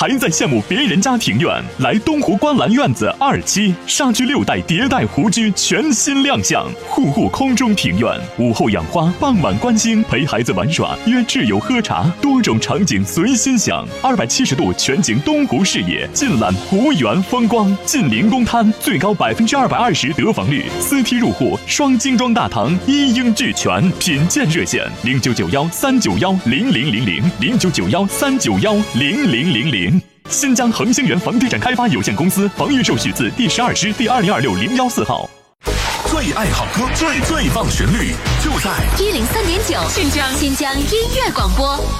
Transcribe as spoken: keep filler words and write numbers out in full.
还在羡慕别人家庭院？来东湖观澜院子二期，纱居六代迭代湖居全新亮相，户户空中庭院，午后养花，傍晚观星，陪孩子玩耍，约挚友喝茶，多种场景随心想。二百七十度全景东湖视野，尽览湖园风光。近邻公摊，最高百分之二百二十得房率，四梯入户，双精装大堂，一应俱全。品鉴热线：零九九幺三九幺零零零零零九九幺三九幺零零零零。新疆恒星源房地产开发有限公司房预售许字第十二支第二零二六零幺四号。 最爱好歌，最最棒旋律，就在一零三点九新疆新疆音乐广播。